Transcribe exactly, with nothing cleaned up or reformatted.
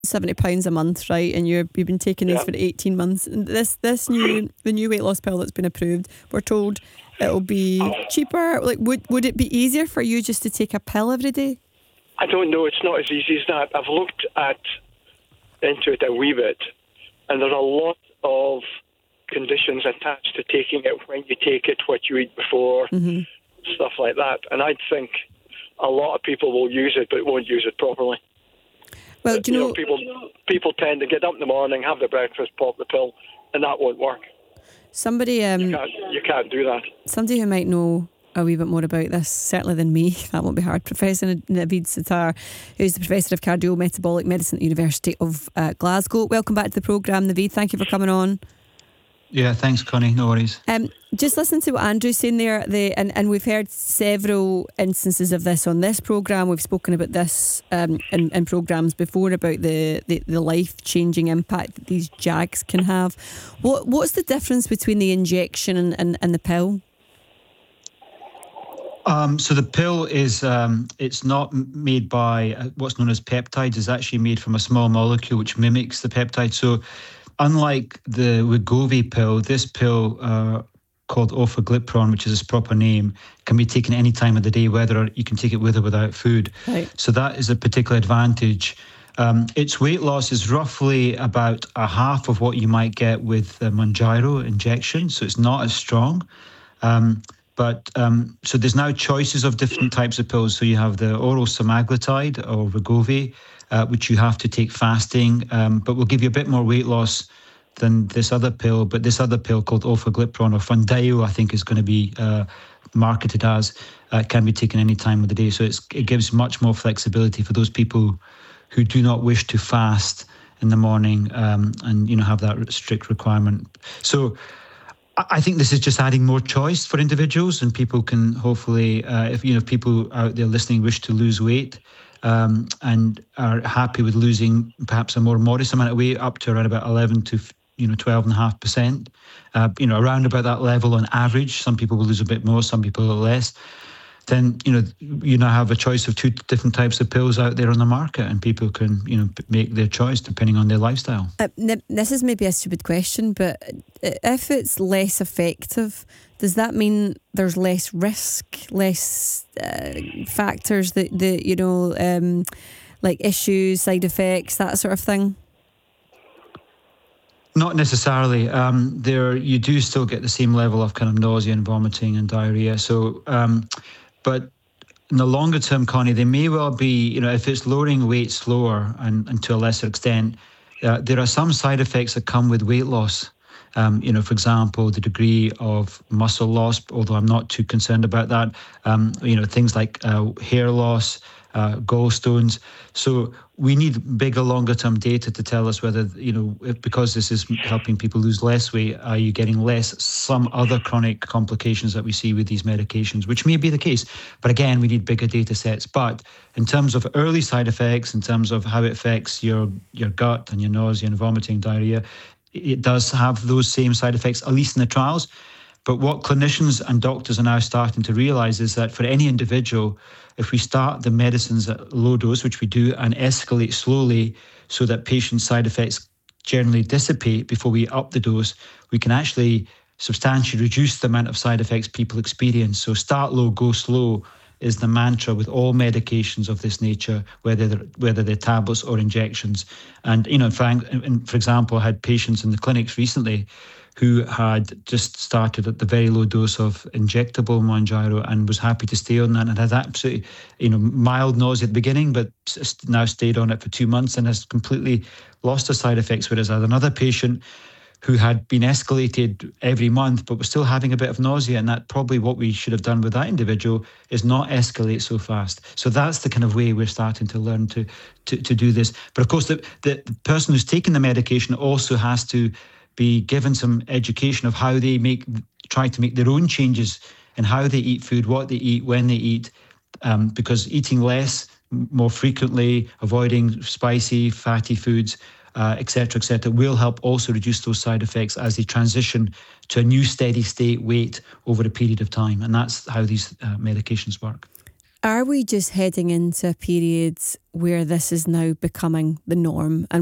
seventy pounds a month, right? And you're, you've been taking these Yeah. for eighteen months. And this this new the new weight loss pill that's been approved, we're told it'll be cheaper. Like, would would it be easier for you just to take a pill every day? I don't know. It's not as easy as that. I've looked at into it a wee bit, and there's a lot of conditions attached to taking it, when you take it, what you eat before, Mm-hmm. stuff like that. And I think a lot of people will use it, but won't use it properly. Well, do you, You know, know, people people tend to get up in the morning, have their breakfast, pop the pill, and that won't work. somebody um You can't, you can't do that. somebody who might know a wee bit more about this, certainly than me, that won't be hard, Professor Naveed Sattar, who's the Professor of Cardiometabolic Medicine at the University of uh, Glasgow. Welcome back to the programme, Naveed. Thank you for coming on. Yeah, thanks, Connie. No worries. Um, just listen to what Andrew's saying there, the, and, and we've heard several instances of this on this programme. We've spoken about this um, in, in programmes before about the, the, the life-changing impact that these J A Gs can have. What What's the difference between the injection and, and, and the pill? Um, so the pill is, um, it's not m- made by uh, what's known as peptides. It's actually made from a small molecule which mimics the peptide. So unlike the Wegovy pill, this pill uh, called Orforglipron, which is its proper name, can be taken any time of the day, whether you can take it with or without food. Right. So that is a particular advantage. Um, its weight loss is roughly about a half of what you might get with the Mounjaro injection, so it's not as strong. Um, But um, so there's now choices of different types of pills. So you have the oral semaglutide or Wegovy, uh, which you have to take fasting, um, but will give you a bit more weight loss than this other pill. But this other pill called Orforglipron or Foundayo, I think is going to be uh, marketed as, uh, can be taken any time of the day. So it's, it gives much more flexibility for those people who do not wish to fast in the morning um, and, you know, have that strict requirement. So I think this is just adding more choice for individuals, and people can hopefully, uh, if you know, if people out there listening wish to lose weight um, and are happy with losing perhaps a more modest amount of weight, up to around about eleven to you know twelve and a half percent, uh, you know, around about that level on average. Some people will lose a bit more, some people a little less. Then you know you now have a choice of two different types of pills out there on the market, and people can you know make their choice depending on their lifestyle. Uh, n- this is maybe a stupid question, but if it's less effective, does that mean there's less risk, less uh, factors that, that you know, um, like issues, side effects, that sort of thing? Not necessarily. Um, there, you do still get the same level of kind of nausea and vomiting and diarrhea. So, um, but in the longer term, Connie, they may well be, you know, if it's lowering weight slower and, and to a lesser extent, uh, there are some side effects that come with weight loss. Um, you know, for example, the degree of muscle loss, although I'm not too concerned about that. Um, you know, things like uh, hair loss, uh, gallstones. So we need bigger, longer-term data to tell us whether, you know, if, because this is helping people lose less weight, are you getting less some other chronic complications that we see with these medications, which may be the case. But again, we need bigger data sets. But in terms of early side effects, in terms of how it affects your, your gut and your nausea and vomiting, diarrhea, it does have those same side effects, at least in the trials. But what clinicians and doctors are now starting to realize is that for any individual, if we start the medicines at low dose, which we do, and escalate slowly so that patient side effects generally dissipate before we up the dose, we can actually substantially reduce the amount of side effects people experience. So start low, go slow is the mantra with all medications of this nature, whether they're, whether they're tablets or injections. And, you know, in fact, for example, I had patients in the clinics recently who had just started at the very low dose of injectable Mounjaro and was happy to stay on that and had absolutely, you know, mild nausea at the beginning, but now stayed on it for two months and has completely lost the side effects. Whereas I had another patient who had been escalated every month but was still having a bit of nausea, and that probably what we should have done with that individual is not escalate so fast. So that's the kind of way we're starting to learn to to, to do this. But of course, the, the, the person who's taking the medication also has to be given some education of how they make, try to make their own changes in how they eat food, what they eat, when they eat, um, because eating less, more frequently, avoiding spicy, fatty foods, uh, et cetera, et cetera, will help also reduce those side effects as they transition to a new steady state weight over a period of time. And that's how these uh, medications work. Are we just heading into a period where this is now becoming the norm? And